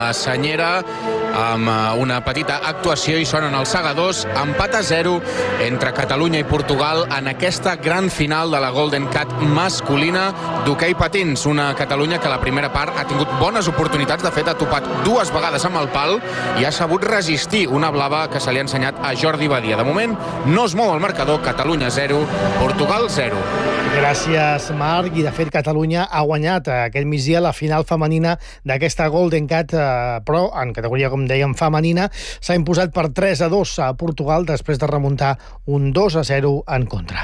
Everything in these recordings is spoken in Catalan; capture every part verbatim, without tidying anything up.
La Senyera, amb una petita actuació, i sonen els segadors. Empat a zero entre Catalunya i Portugal en aquesta gran final de la Golden Cat masculina d'hoquei patins. Una Catalunya que a la primera part ha tingut bones oportunitats. De fet, ha topat dues vegades amb el pal i ha sabut resistir una blava que se li ha ensenyat a Jordi Badia. De moment no es mou el marcador. Catalunya zero, Portugal zero. Gràcies, Marc. I de fet, Catalunya ha guanyat aquest migdia la final femenina d'aquesta Golden Cat, però en categoria, com dèiem, femenina, s'ha imposat per tres a dos a Portugal després de remuntar un dos a zero en contra.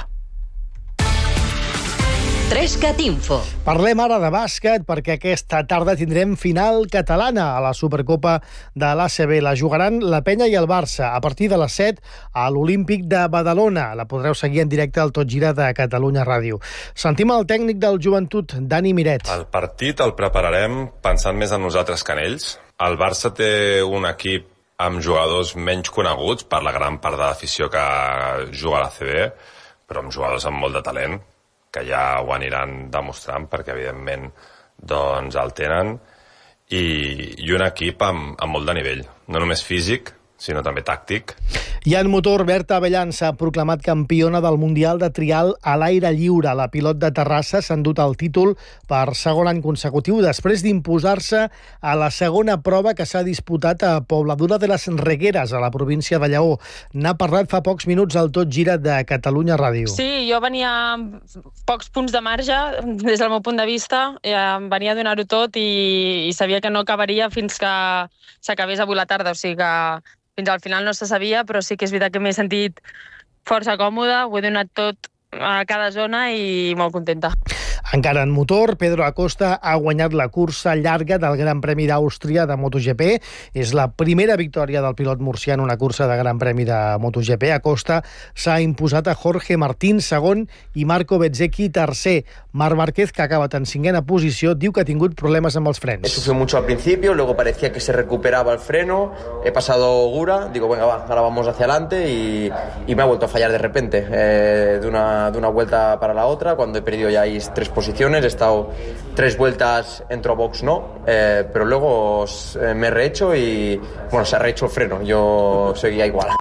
Trescat Info. Parlem ara de bàsquet, perquè aquesta tarda tindrem final catalana a la Supercopa de l'A C B. La jugaran la Penya i el Barça a partir de les set a l'Olímpic de Badalona. La podreu seguir en directe al Tot Gira de Catalunya Ràdio. Sentim el tècnic del Joventut, Dani Miret. El partit el prepararem pensant més en nosaltres que en ells. El Barça té un equip amb jugadors menys coneguts per la gran part de l'afició que juga a l'A C B, però amb jugadors amb molt de talent, que ja ho aniran demostrant perquè evidentment doncs el tenen, i, i un equip amb, amb molt de nivell, no només físic sinó també tàctic. I en motor, Berta Avellan s'ha proclamat campiona del Mundial de Trial a l'aire lliure. La pilot de Terrassa s'ha endut el títol per segon any consecutiu després d'imposar-se a la segona prova que s'ha disputat a Pobladura de les Regueres, a la província de Lleó. N'ha parlat fa pocs minuts al Tot Gira de Catalunya Ràdio. Sí, jo venia amb pocs punts de marge des del meu punt de vista, em venia a donar-ho tot i, i sabia que no acabaria fins que s'acabés avui la tarda, o sigui que fins al final no se sabia, però sí que és veritat que m'he sentit força còmoda, ho he donat tot a cada zona i molt contenta. Encara en motor, Pedro Acosta ha guanyat la cursa llarga del Gran Premi d'Àustria de MotoGP. És la primera victòria del pilot murcià en una cursa de Gran Premi de MotoGP. Acosta s'ha imposat a Jorge Martín segon i Marco Bezzecchi tercer. Marc Márquez, que ha acabat en cinquena posició, diu que ha tingut problemes amb els frens. He sufrido mucho al principio, luego parecía que se recuperaba el freno, he pasado Gura, digo, venga, va, ahora vamos hacia adelante y, y me ha vuelto a fallar de repente, eh, de, una, de una vuelta para la otra, cuando he perdido ya ahí tres posiciones, he estado tres vueltas, entro a box no, eh, pero luego eh, me he rehecho y, bueno, se ha rehecho el freno, yo seguía igual.